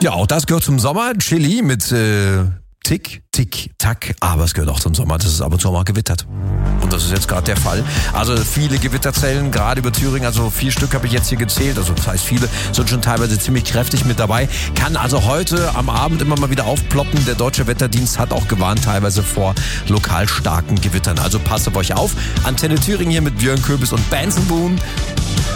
Ja, auch das gehört zum Sommer. Chili mit Tick, Tick, Tack. Aber es gehört auch zum Sommer, dass es ab und zu mal gewittert. Und das ist jetzt gerade der Fall. Also viele Gewitterzellen, gerade über Thüringen, also 4 Stück habe ich jetzt hier gezählt. Also das heißt, viele sind schon teilweise ziemlich kräftig mit dabei. Kann also heute am Abend immer mal wieder aufploppen. Der Deutsche Wetterdienst hat auch gewarnt, teilweise vor lokal starken Gewittern. Also passt auf euch auf. Antenne Thüringen hier mit Björn Köbis und Benson Boone.